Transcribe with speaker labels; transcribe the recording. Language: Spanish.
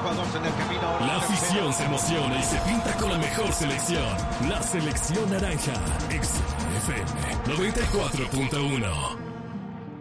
Speaker 1: jugadores en el camino.
Speaker 2: La afición se emociona y se pinta con la mejor selección. La selección naranja. XFM 94.1.